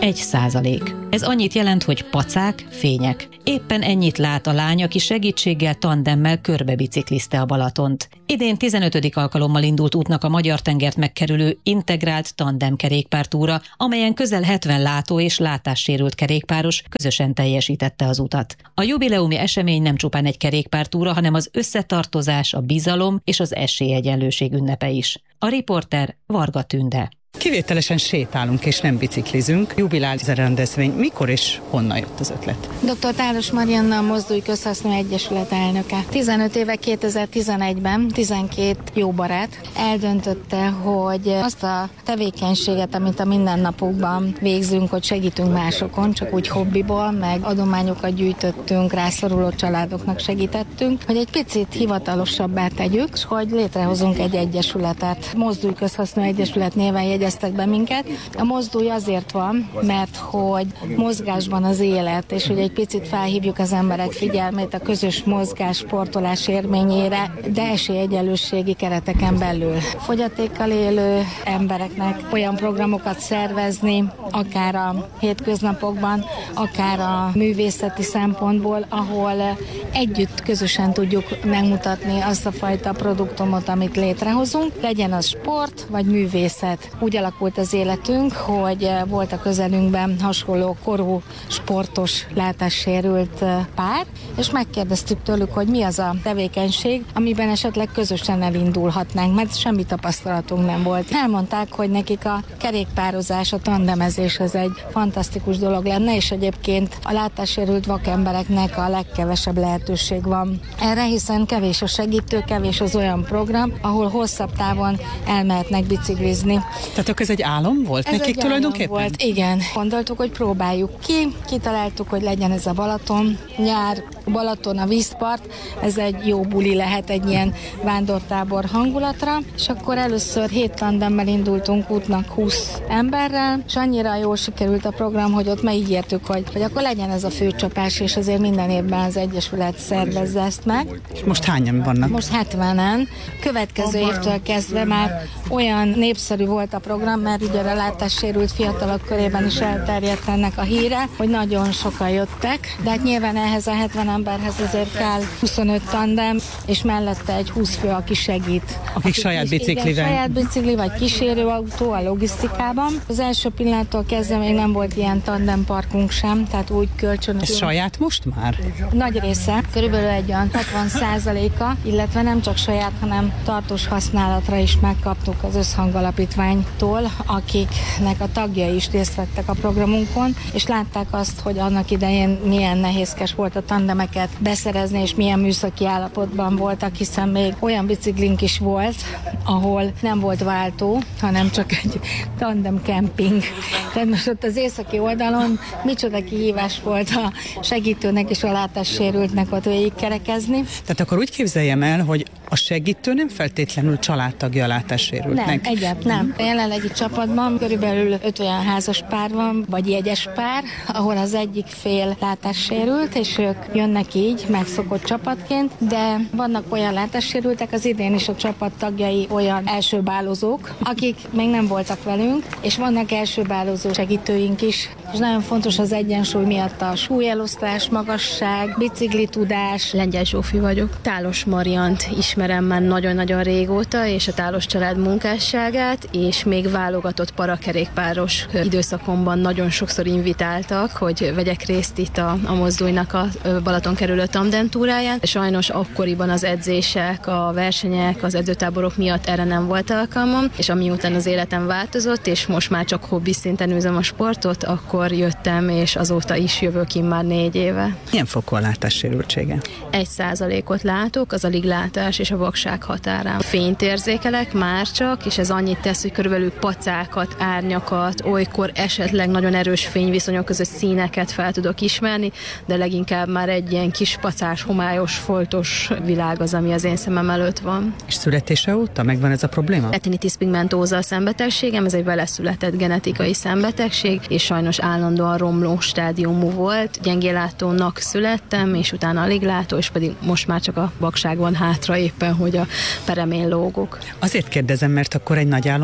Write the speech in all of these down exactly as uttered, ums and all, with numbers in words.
egy százalék. Ez annyit jelent, hogy pacák, fények. Éppen ennyit lát a lány, aki segítséggel, tandemmel körbebiciklizte a Balatont. Idén tizenötödik alkalommal indult útnak a magyar tengert megkerülő integrált tandem kerékpártúra, amelyen közel hetven látó és látássérült kerékpáros közösen teljesítette az utat. A jubileumi esemény nem csupán egy kerékpártúra, hanem az összetartozás, a bizalom és az esélyegyenlőség ünnepe is. A riporter Varga Tünde. Kivételesen sétálunk és nem biciklizünk. Jubilál ez a rendezvény. Mikor és honnan jött az ötlet? doktor Tálos Marianna, a Mozdulj Közhasznú Egyesület elnöke. tizenöt éve kétezer-tizenegyben tizenkét jó barát eldöntötte, hogy azt a tevékenységet, amit a mindennapokban végzünk, hogy segítünk másokon, csak úgy hobbiból, meg adományokat gyűjtöttünk, rászoruló családoknak segítettünk, hogy egy picit hivatalosabbá tegyük, és hogy létrehozunk egy egyesületet. Mozdulj Közhasznú Egyesület néven jegyeztek be minket. A Mozdulj azért van, mert hogy mozgásban az élet, és hogy egy picit felhívjuk az emberek figyelmét a közös mozgás, sportolás érményére, de esélyegyenlőségi kereteken belül. Fogyatékkal élő embereknek olyan programokat szervezni, akár a hétköznapokban, akár a művészeti szempontból, ahol együtt közösen tudjuk megmutatni azt a fajta produktumot, amit létrehozunk, legyen az sport vagy művészet. Úgy alakult az életünk, hogy volt a közelünkben hasonló korú, sportos, látássérült pár, és megkérdeztük tőlük, hogy mi az a tevékenység, amiben esetleg közösen elindulhatnánk, mert semmi tapasztalatunk nem volt. Elmondták, hogy nekik a kerékpározás, a tandemezés az egy fantasztikus dolog lenne, és egyébként a látássérült vakembereknek a legkevesebb lehetőség van erre, hiszen kevés a segítő, kevés az olyan program, ahol hosszabb távon elmehetnek biciklizni. Tehát akkor ez egy álom volt ez nekik tulajdonképpen? Volt, igen. Gondoltuk, hogy próbáljuk ki, kitaláltuk, hogy legyen ez a Balaton, nyár, Balaton, a vízpart, ez egy jó buli lehet egy ilyen vándortábor hangulatra, és akkor először hét tandemmel indultunk útnak húsz emberrel, és annyira jól sikerült a program, hogy ott megígértük, hogy, hogy akkor legyen ez a főcsapás, és azért minden évben az Egyesület szervezze ezt meg. És most hányan vannak? Most hetvenen. Következő évtől kezdve már olyan népszerű volt a program, mert ugye a látássérült fiatalok körében is elterjedt ennek a híre, hogy nagyon sokan jöttek, de hát nyilván ehhez a hetven emberhez azért kell huszonöt tandem, és mellette egy húsz fő, aki segít. Akik saját biciklivel. Igen, saját bicikli, vagy kísérőautó a logisztikában. Az első pillanattól kezdve még nem volt ilyen tandemparkunk sem, tehát úgy kölcsönös. Ez saját most már? Nagy része, körülbelül egy olyan hatvan százaléka, illetve nem csak saját, hanem tartós használatra is megkaptuk az Összhang Alapítványtól, akiknek a tagjai is részt vettek a programunkon, és látták azt, hogy annak idején milyen nehézkes volt a tandemeket beszerezni, és milyen műszaki állapotban voltak, hiszen még olyan biciklink is volt, ahol nem volt váltó, hanem csak egy tandem kemping. Tehát most ott az északi oldalon micsoda kihívás volt a segítőnek és a látássérültnek ott végigkerekezni. Tehát akkor úgy képzeljem el, hogy a segítő nem feltétlenül családtagja a látássérültnek. Nem, egyáltalán nem. A jelenlegi csapatban körülbelül öt olyan házas pár van, vagy jegyes pár, ahol az egyik fél látássérült, és ők jönnek így, megszokott csapatként, de vannak olyan látássérültek, az idén is a csapat tagjai olyan elsőbálozók, akik még nem voltak velünk, és vannak elsőbálozó segítőink is, és nagyon fontos az egyensúly miatt a súlyelosztás, magasság, biciklitudás. Lengyel Zsófi vagyok. Tálos Mariant ismerem már nagyon-nagyon régóta, és a Tálos család munkásságát, és még válogatott parakerékpáros időszakomban nagyon sokszor invitáltak, hogy vegyek részt itt a, a Mozdulj-nak a Balaton kerülő tandemtúráján. Sajnos akkoriban az edzések, a versenyek, az edzőtáborok miatt erre nem volt alkalmam, és amiután az életem változott, és most már csak hobbi szinten űzöm a sportot, akkor jöttem, és azóta is jövök én már négy éve. Milyen fokú a látássérültsége? Egy százalékot látok, az alig látás és a vakság határán. Fényt érzékelek már csak, és ez annyit tesz, hogy körülbelül pacákat, árnyakat, olykor esetleg nagyon erős fényviszonyok között színeket fel tudok ismerni, de leginkább már egy ilyen kis pacás, homályos, foltos világ az, ami az én szemem előtt van. És születése óta megvan ez a probléma? Retinitis pigmentosa a szembetegségem, ez egy beleszületett genetikai szembetegség, és sajnos állandóan romló stádiumú volt. Gyengéllátónak születtem, és utána aliglátó, és pedig most már csak a vakság van hátra éppen, hogy a peremén lógok. Azért kérdezem, mert akkor egy nagy álom volt a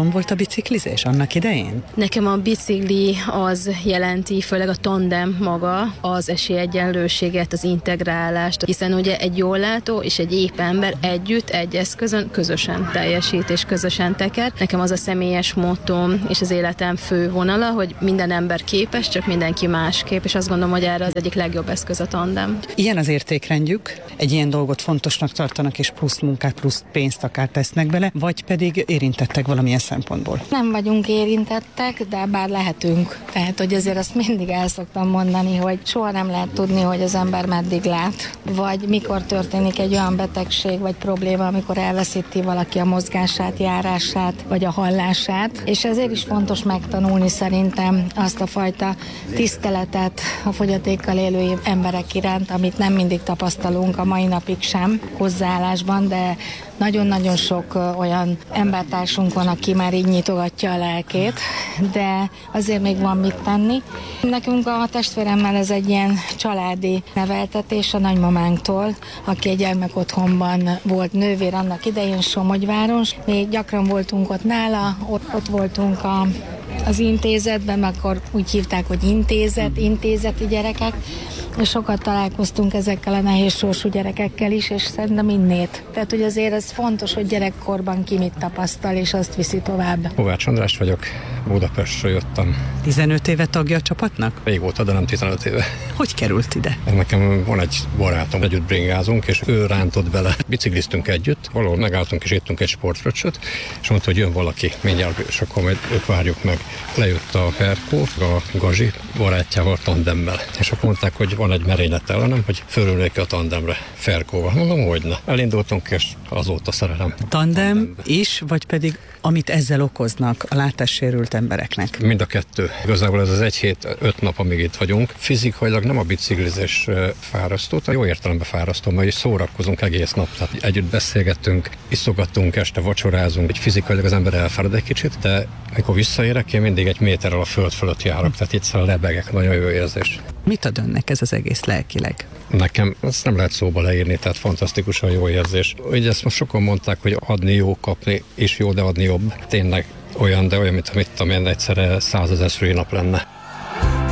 biciklizés annak idején? Nekem a bicikli az jelenti, főleg a tandem maga, az esélyegyenlőséget, az integrálást, hiszen ugye egy jól látó és egy épp ember együtt, egy eszközön közösen teljesít és közösen teker. Nekem az a személyes mottóm és az életem fő vonala, hogy minden ember képes, csak mindenki másképp, és azt gondolom, hogy erre az egyik legjobb eszköz a tandem. Ilyen az értékrendjük, egy ilyen dolgot fontosnak tartanak, és plusz munkát, plusz pénzt akár tesznek bele, vagy pedig érintettek valamilyen szempontból? Nem vagyunk érintettek, de bár lehetünk. Tehát, hogy azért azt mindig el szoktam mondani, hogy soha nem lehet tudni, hogy az ember meddig lát, vagy mikor történik egy olyan betegség, vagy probléma, amikor elveszíti valaki a mozgását, járását, vagy a hallását. És ezért is fontos megtanulni szerintem azt a fajta tiszteletet a fogyatékkal élő emberek iránt, amit nem mindig tapasztalunk a mai napig sem hozzáállásban, de nagyon-nagyon sok olyan embertársunk van, aki már így nyitogatja a lelkét, de azért még van mit tenni. Nekünk a testvéremmel ez egy ilyen családi neveltetés a nagymamánktól, aki egy gyermekotthonban volt nővér annak idején, Somogyváron. Mi gyakran voltunk ott nála, ott, ott voltunk a az intézetben, akkor úgy hívták, hogy intézet, intézeti gyerekek, és sokat találkoztunk ezekkel a nehéz sorsú gyerekekkel is, és szerintem innét. Tehát, hogy azért ez fontos, hogy gyerekkorban ki mit tapasztal, és azt viszi tovább. Kovács András vagyok, Budapestről jöttem. tizenöt éve tagja a csapatnak? Régóta, de nem tizenöt éve. Hogy került ide? Nekem van egy barátom, együtt bringázunk, és ő rántott bele. Bicikliztünk együtt, valahol megálltunk és ittünk egy sportfröccsöt, és mondta, hogy jön valaki, mindjárt, és akkor majd őt várjuk meg. Lejött a Ferkó, a Gazsi barátjával tandemmel, és akkor mondták, hogy van egy merénylet ellenem, hogy fölülnék a tandemre Ferkóval. Mondom, hogy ne. Elindultunk, és azóta szerelem. Tandem is, vagy pedig amit ezzel okoznak a látássérült embereknek? Mind a kettő. Igazából ez az egy hét, öt nap, amíg itt vagyunk. Fizikailag nem a biciklizés fárasztó, jó értelemben fárasztó, mert szórakozunk egész nap. Tehát együtt beszélgettünk, iszogattunk, este vacsorázunk, egy fizikailag az ember elfárad egy kicsit, de amikor visszaérek, én mindig egy méterrel a föld fölött járok, tehát itt lebegek, nagyon jó érzés. Mit ad önnek ez az egész lelkileg? Nekem ezt nem lehet szóba leírni, tehát fantasztikusan jó érzés. Ugye ezt most sokan mondták, hogy adni jó, kapni is jó, de adni jobb. Tényleg olyan, de olyan, mint amit amilyen egyszerre százezer szülinap lenne.